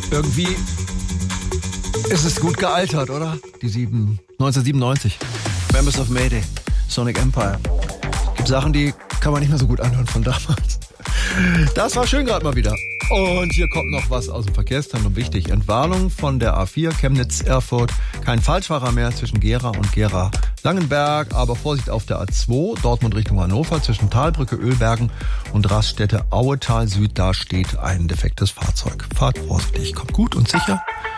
Irgendwie ist es gut gealtert, oder? 1997. Members of Mayday, Sonic Empire. Gibt Sachen, die kann man nicht mehr so gut anhören von damals. Das war schön gerade mal wieder. Und hier kommt noch was aus dem Verkehrszentrum wichtig. Entwarnung von der A4 Chemnitz-Erfurt. Kein Falschfahrer mehr zwischen Gera und Gera-Langenberg. Aber Vorsicht auf der A2 Dortmund Richtung Hannover zwischen Talbrücke, Ölbergen und Raststätte Auetal Süd. Da steht ein defektes Fahrzeug. Fahrt vorsichtig, kommt gut und sicher